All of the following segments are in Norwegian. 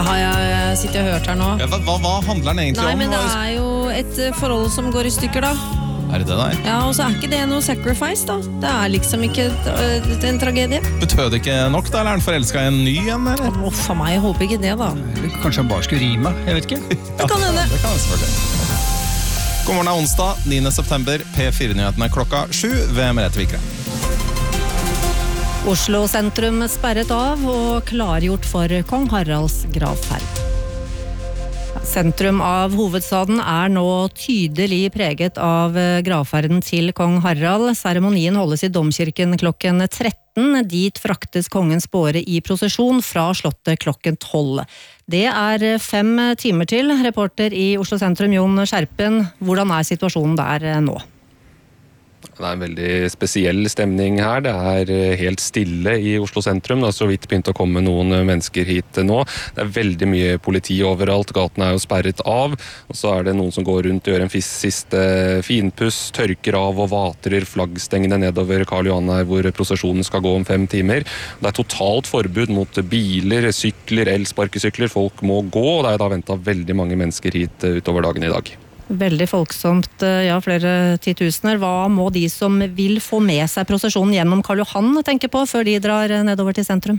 har jeg sittet og hørt her nå. Ja, hva handler den egentlig om? Nei, men det jo et forhold som går i stykker da. Det der? Ja, og så ikke det noe sacrifice da. Det liksom ikke en tragedie. Betød det ikke nok da, eller er han forelsket i en ny igjen, eller? For meg, jeg håper ikke det da. Kanskje han bare skulle rime, jeg vet ikke. Det kan hende. Det kan jeg selvfølgelig. God morgen onsdag, 9. september, P4-nyhetene klokka 7 ved Merete Vikre. Oslo sentrum sperret av og klargjort for Kong Haralds gravferd. Sentrum av hovedstaden nå tydelig preget av gravferden til Kong Harald. Seremonien holdes i Domkirken klokken 13. Dit fraktes kongens båre i prosesjon fra slottet klokken 12. Det 5 timer til. Reporter i Oslo sentrum, Jon Skjerpen. Hvordan situasjonen der nå? Det en veldig spesiell stemning her. Det helt stille i Oslo sentrum. Det så vidt begynt å komme noen mennesker hit nå. Det veldig mye politi overalt. Gaten jo sperret av. Og så det noen som går rundt og gjør en siste finpuss, tørker av og vatrer flaggstengene nedover Karl Johan her, hvor prosesjonen skal gå om 5 timer. Det totalt forbud mot biler, sykler, elsparkesykler. Folk må gå, og det da ventet veldig mange mennesker hit utover dagen i dag. Veldig folksomt, ja, flere 10 000. Hva må de som vil få med seg prosesjonen gjennom Karl Johan tenke på før de drar nedover til sentrum?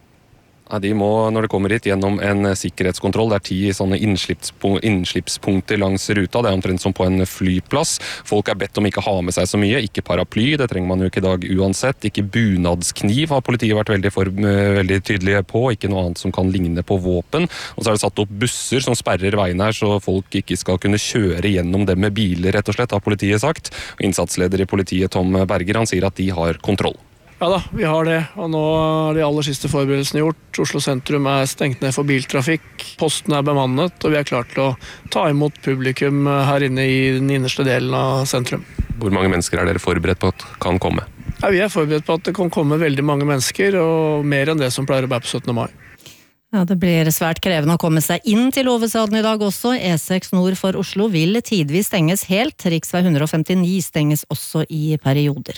Ja, de må, når det kommer hit, gjennom en sikkerhetskontroll. Det 10 sånne innslippspunkter langs ruta. Det omtrent som på en flyplass. Folk bedt om ikke ha med seg så mye. Ikke paraply, det trenger man jo ikke i dag uansett. Ikke bunadskniv har politiet vært veldig tydelige på. Ikke noe annet som kan ligne på våpen. Og så det satt opp busser som sperrer veien her, så folk ikke skal kunne kjøre gjennom dem med biler, rett og slett, har politiet sagt. Og innsatsleder i politiet, Tom Berger, han sier at de har kontroll. Ja da, vi har det, og nå de aller siste forberedelsene gjort. Oslo sentrum stengt ned for biltrafikk, posten bemannet, og vi klar til å ta imot publikum her inne i den innerste delen av sentrum. Hvor mange mennesker dere forberedt på at kan komme? Ja, vi forberedt på at det kan komme veldig mange mennesker, og mer enn det som pleier å være på 17. mai. Ja, det blir svært krevende å komme seg inn til hovedstaden i dag også. E6 nord for Oslo vil tidvis stenges helt. Riksvei 159 stenges også i perioder.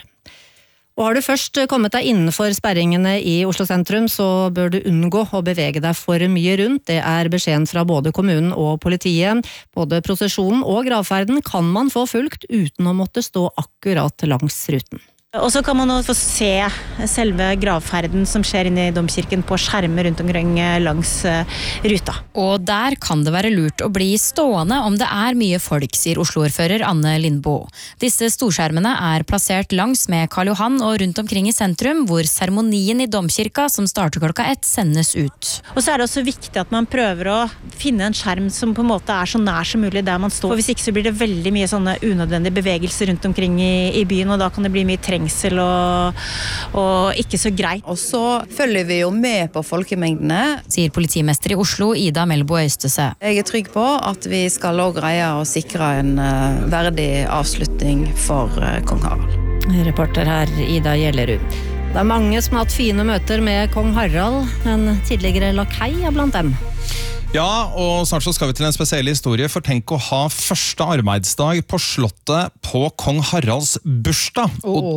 Og har du først kommet deg innenfor sperringene i Oslo sentrum, så bør du unngå å bevege deg for mye rundt. Det beskjeden fra både kommunen og politiet. Både prosesjonen og gravferden kan man få fulgt uten å måtte stå akkurat langs ruten. Og så kan man også få se selve gravferden som skjer inne i Domkirken på skjermer rundt omkring langs ruta. Og der kan det være lurt å bli stående om det mye folk, sier Oslo-ordfører Anne Lindboe. Disse storskjermene plassert langs med Karl Johan og rundt omkring i sentrum, hvor seremonien i Domkirka som starter klokka 1 sendes ut. Og så det også viktig at man prøver å finne en skjerm som på en måte så nær som mulig der man står. For hvis ikke så blir det veldig mye sånne unødvendige bevegelser rundt omkring i byen, og da kan det bli mye trengsel og ikke så greit. Og så følger vi jo med på folkemengdene, sier politimester i Oslo, Ida Melbo Øystese. Jeg trygg på at vi skal også greie å sikre en verdig avslutning for kong Harald. Reporter her, Ida Gjellerud. Det mange som har hatt fine møter med kong Harald, en tidligere lakei blant dem. Ja, og snart så skal vi til en spesiell historie, for tenk å ha første arbeidsdag på slottet på kong Haralds bursdag.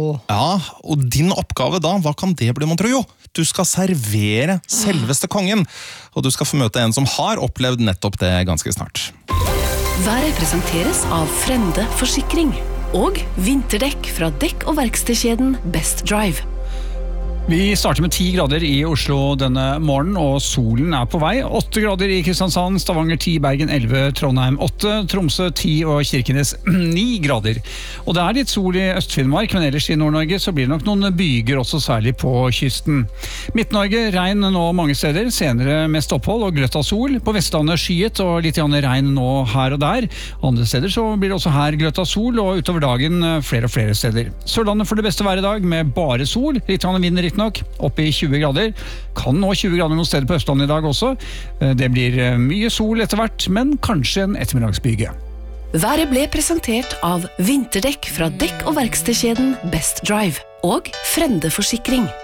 Og din oppgave da, hva kan det bli, man tror jo? Du skal servere selveste kongen, og du skal få møte en som har opplevd nettopp det ganske snart. Været presenteres av Frende Forsikring og vinterdekk fra dekk- og verkstedkjeden Best Drive. Vi starter med 10 grader i Oslo denne morgenen, og solen på vei. 8 grader i Kristiansand, Stavanger 10, Bergen 11, Trondheim 8, Tromsø 10 og Kirkenes 9 grader. Og det litt sol i Øst-Finnmark, men ellers i Nord-Norge så blir det nok noen byger også, særlig på kysten. Midt-Norge, regn nå mange steder, senere mest opphold og gløtt av sol. På Vestlandet skyet og litt regn nå her og der. Andre steder så blir det også her gløtt av sol, og utover dagen flere og flere steder. Sørlandet får det beste vær i dag med bare sol, litt vind nok, opp i 20 grader. Kan nå 20 grader noen steder på Østlandet i dag også. Det blir mye sol etter hvert, men kanskje en ettermiddagsbyge. Været ble presentert av vinterdekk fra dekk- og verkstedkjeden Best Drive og Frende Forsikring.